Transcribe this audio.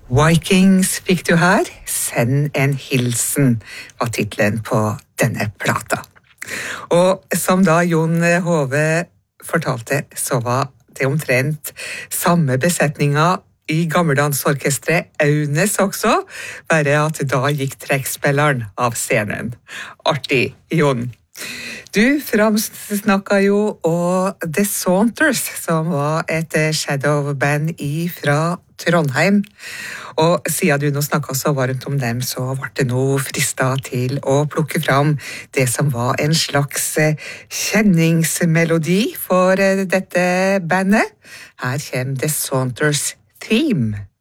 Vikings fikk du her. Send en hilsen var titlen på denne plata. Og som da Jon Hove fortalte, så var det omtrent samme besetninga i gammeldansorkestret Aunes også, bare at da gikk trekkspilleren av scenen. Artig, Jon. Du framsnakka jo og The Saunters, som var et shadowband fra Trondheim. Og siden du nå snakket så varmt om dem, så ble det nå fristet til å plukke fram det som var en slags kjenningsmelodi for dette bandet. Her kommer The Saunters Theme.